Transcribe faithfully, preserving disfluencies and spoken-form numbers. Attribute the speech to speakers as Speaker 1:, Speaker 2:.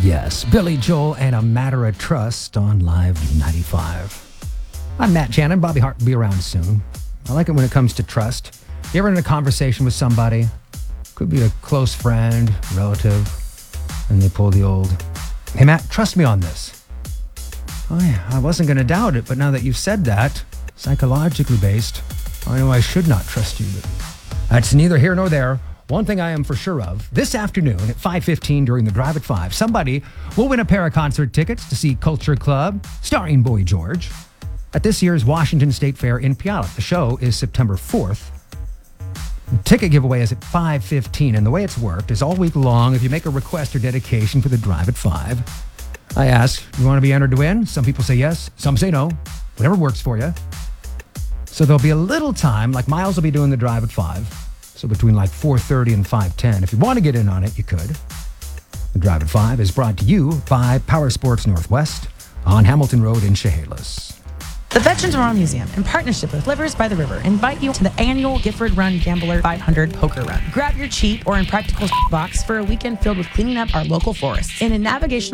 Speaker 1: Yes, Billy Joel and A Matter of Trust on Live ninety-five. I'm Matt Shannon. Bobby Hart will be around soon. I like it when it comes to trust. You ever in a conversation with somebody, could be a close friend, relative, and they pull the old, "Hey Matt, trust me on this." Oh yeah, I wasn't going to doubt it, but now that you've said that, psychologically based, I know I should not trust you. But that's neither here nor there. One thing I am for sure of, this afternoon at five fifteen during the Drive at five, somebody will win a pair of concert tickets to see Culture Club, starring Boy George, at this year's Washington State Fair in Puyallup. The show is September fourth. The ticket giveaway is at five fifteen, and the way it's worked is all week long. If you make a request or dedication for the Drive at five, I ask, you want to be entered to win? Some people say yes, some say no, whatever works for you. So there'll be a little time, like Miles will be doing the Drive at five, so between like four thirty and five ten. If you want to get in on it, you could. The Drive at five is brought to you by Power Sports Northwest on Hamilton Road in Chehalis.
Speaker 2: The Veterans Memorial Museum, in partnership with Livers by the River, invite you to the annual Gifford Run Gambler five hundred Poker Run. Grab your cheap or impractical box for a weekend filled with cleaning up our local forests in a navigational